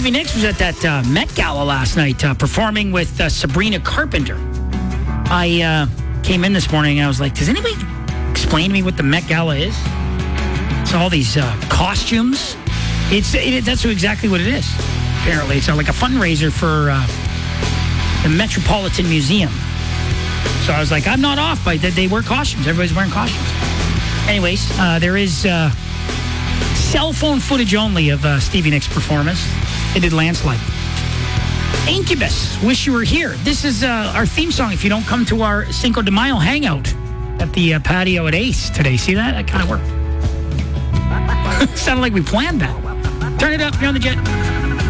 Stevie Nicks was at that Met Gala last night performing with Sabrina Carpenter. I came in this morning and I was like, does anybody explain to me what the Met Gala is? It's all these costumes. That's exactly what it is. Apparently, it's like a fundraiser for the Metropolitan Museum. So I was like, I'm not off by that. They wear costumes. Everybody's wearing costumes. Anyways, there is cell phone footage only of Stevie Nicks' performance. They did Landslide. Incubus, Wish You Were Here. This is our theme song if you don't come to our Cinco de Mayo hangout at the patio at Ace today. See that? That kind of worked. Sounded like we planned that. Turn it up. You're on the Jet.